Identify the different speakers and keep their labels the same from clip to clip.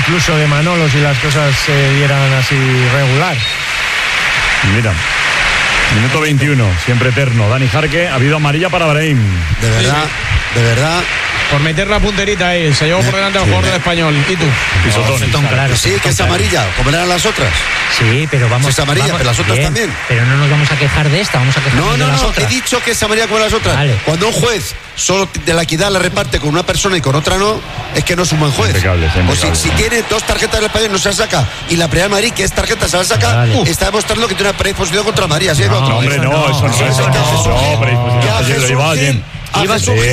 Speaker 1: incluso de Manolo si las cosas se dieran así regular.
Speaker 2: Mira, minuto 21, siempre eterno. Dani Jarque, ha habido amarilla para Brahim.
Speaker 3: De verdad.
Speaker 1: Por meter la punterita ahí, se llevó por delante al jugador del Español. ¿Y tú?
Speaker 2: Pisotón,
Speaker 4: claro.
Speaker 3: Sí, que es amarilla, como eran las otras.
Speaker 4: Sí, pero vamos.
Speaker 3: Es amarilla,
Speaker 4: vamos,
Speaker 3: pero las otras
Speaker 4: bien,
Speaker 3: también.
Speaker 4: Pero no nos vamos a quejar de esta, vamos a quejarnos de las otras.
Speaker 3: He dicho que es amarilla como las otras.
Speaker 4: Vale.
Speaker 3: Cuando un juez solo de la equidad la reparte con una persona y con otra no, es que no es un buen juez.
Speaker 2: Impecable.
Speaker 3: O si tiene dos tarjetas del Español no se la saca y la primera de Madrid, que es tarjeta, se la saca, está demostrando que tiene una predisposición contra María. ¿Sí?
Speaker 2: No, hombre, no, eso no. Lo llevaba bien.
Speaker 3: Ibas bien.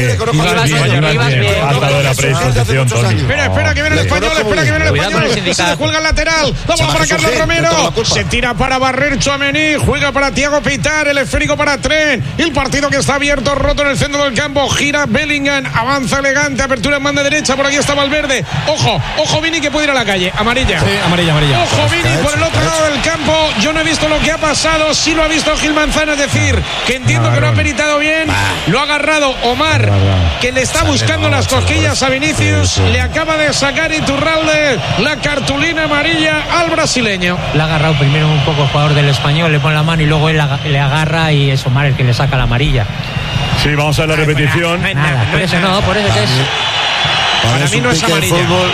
Speaker 2: Hasta de la predisposición, Tony.
Speaker 1: Espera, que viene el Español, se le cuelga el lateral. Vamos para Carlos Romero. Se tira para barrer Tchouaméni, juega para Thiago Pitar, el esférico para Tren. El partido que está abierto, roto en el centro del campo. Gira Bellingham, avanza elegante, apertura en banda derecha, por aquí está Valverde. Ojo Vini que puede ir a la calle. Amarilla.
Speaker 5: Sí, amarilla.
Speaker 1: Ojo Vini por el otro lado del campo. Yo no he visto lo que ha pasado, sí lo ha visto Gil Manzano, es decir, que entiendo que lo ha peritado bien, lo ha agarrado Omar, que le está buscando las cosquillas a Vinicius, le acaba de sacar Iturralde la cartulina amarilla al brasileño.
Speaker 4: Le ha agarrado primero un poco el jugador del Español, le pone la mano y luego él le agarra y es Omar el que le saca la amarilla.
Speaker 2: Sí, vamos a ver la repetición.
Speaker 4: Por eso que es.
Speaker 1: Para mí no es amarilla.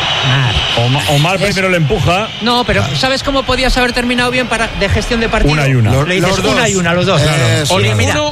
Speaker 2: Omar primero le empuja.
Speaker 4: No, pero ¿sabes cómo podías haber terminado bien de gestión de partido?
Speaker 2: Una y una.
Speaker 4: Le dices los dos.
Speaker 1: O ninguno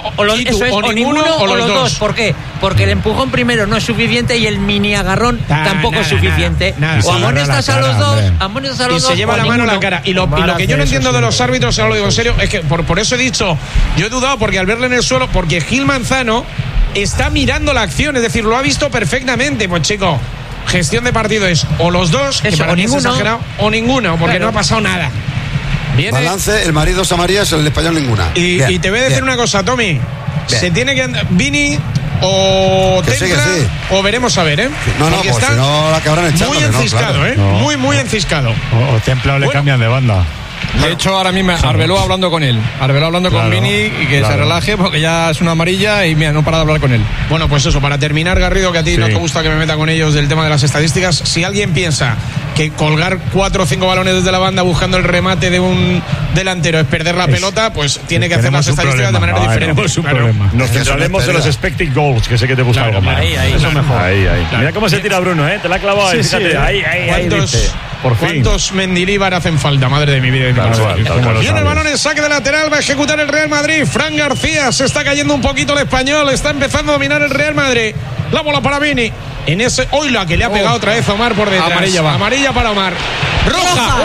Speaker 4: o los dos. ¿Por qué? Porque el empujón primero no es suficiente y el mini agarrón tampoco es suficiente. O amonestas a los dos,
Speaker 1: y se lleva la mano a la cara. Y lo que yo no entiendo de los árbitros, ahora lo digo en serio, es que por eso he dicho, yo he dudado porque al verle en el suelo, porque Gil Manzano está mirando la acción, es decir, lo ha visto perfectamente. Pues chico, gestión de partido es o los dos, que para mí es exagerado, o ninguno, porque no ha pasado nada.
Speaker 3: Balance, el marido es amarilla, el Español ninguna.
Speaker 1: Y te voy a decir una cosa, Tommy. Se tiene que andar Vini o Templa, o veremos a ver, ¿eh?
Speaker 3: Porque pues si no la acabarán echando.
Speaker 1: Muy enciscado, muy enciscado.
Speaker 2: O Templa o le cambian de banda.
Speaker 5: De hecho, ahora mismo Arbeloa hablando con él. Arbeloa hablando con Vini y que se relaje porque ya es una amarilla y mira, no para de hablar con él.
Speaker 1: Bueno, pues eso, para terminar, Garrido, que a ti no te gusta que me meta con ellos del tema de las estadísticas, si alguien piensa que colgar 4 o 5 balones desde la banda buscando el remate de un delantero es perder la pelota, pues tiene que hacer las estadísticas de manera diferente.
Speaker 2: Nos centraremos en los expected goals, que sé que te gusta algo más.
Speaker 1: Eso mejor.
Speaker 2: Ahí. Mira cómo se tira Bruno, te la ha clavado ahí. Fíjate, ahí.
Speaker 1: ¿Cuántos Mendilibar hacen falta? Madre de mi vida. Viene el balón en saque de lateral, va a ejecutar el Real Madrid. Fran García, se está cayendo un poquito el Español, está empezando a dominar el Real Madrid. La bola para Vini. En ese, la que le ha pegado otra vez Omar por detrás. Amarilla para Omar. Roja.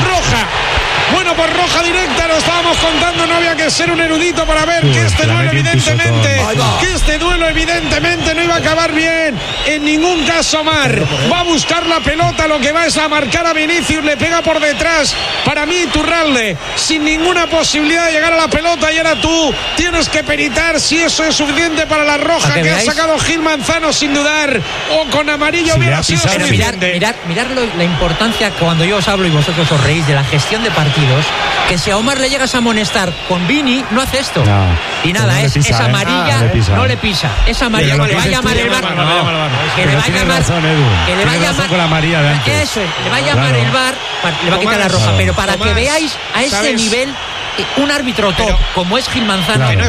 Speaker 1: Bueno, pues roja directa, lo estábamos contando, no había que ser un erudito para ver que este duelo evidentemente no iba a acabar bien. En ningún caso Omar va a buscar la pelota, lo que va es a marcar a Vinicius, le pega por detrás. Para mí Iturralde, sin ninguna posibilidad de llegar a la pelota, y ahora tú tienes que peritar si eso es suficiente para la roja que ha sacado Gil Manzano sin dudar, o con amarilla hubiera sido suficiente.
Speaker 4: Mirad la importancia cuando yo os hablo y vosotros os reís de la gestión de partidos, que si a Omar le llegas a amonestar con Vini, no hace esto. Y nada, es amarilla, no le pisa. Es amarilla, que le va a llamar el VAR. Que le va a llamar. Que le va a llamar con la amarilla de antes. Eso es, le va a llamar el VAR, le va a quitar la roja. Pero para que veáis a ese nivel, un árbitro top como es Gil Manzano, en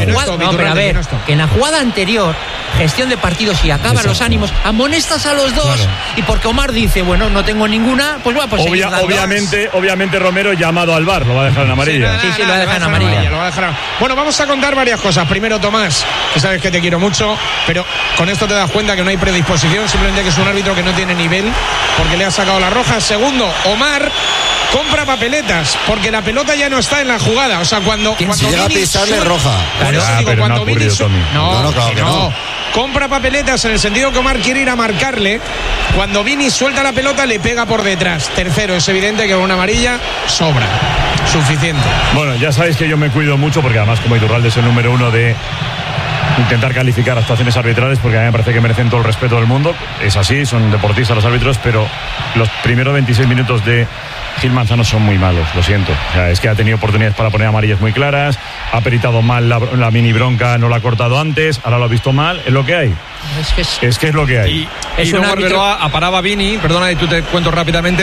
Speaker 4: la jugada anterior, gestión de partidos y acaban los ánimos, amonestas a los dos, y porque Omar dice, bueno, no tengo ninguna, pues bueno, pues
Speaker 2: obviamente Romero llamado al VAR, lo va a dejar en amarilla.
Speaker 4: Sí, lo va a dejar en amarilla.
Speaker 1: Bueno, vamos a contar varias cosas. Primero, Tomás, que sabes que te quiero mucho, pero con esto te das cuenta que no hay predisposición, simplemente que es un árbitro que no tiene nivel porque le ha sacado la roja. Segundo, Omar compra papeletas porque la pelota ya no está en la jugada. O sea, cuando
Speaker 3: si llega a pisarle roja.
Speaker 1: Cuando Vini compra papeletas en el sentido que Omar quiere ir a marcarle. Cuando Vini suelta la pelota le pega por detrás. Tercero, es evidente que con una amarilla sobra. Suficiente.
Speaker 2: Bueno, ya sabéis que yo me cuido mucho porque además como Iturralde es el número 1 de intentar calificar actuaciones arbitrales, porque a mí me parece que merecen todo el respeto del mundo. Es así, son deportistas los árbitros, pero los primeros 26 minutos de Gil Manzano son muy malos, lo siento. O sea, es que ha tenido oportunidades para poner amarillas muy claras, ha peritado mal la mini bronca, no la ha cortado antes, ahora lo ha visto mal, es lo que hay. Es que es lo que hay.
Speaker 5: Y luego Arbeloa aparaba a Vini, perdona, y tú te cuento rápidamente,